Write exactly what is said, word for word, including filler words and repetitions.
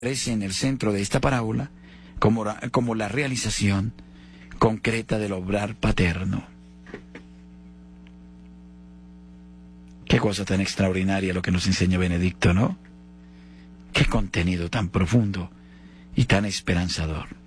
aparece en el centro de esta parábola como, como la realización concreta del obrar paterno. Qué cosa tan extraordinaria lo que nos enseña Benedicto, ¿no? Qué contenido tan profundo y tan esperanzador.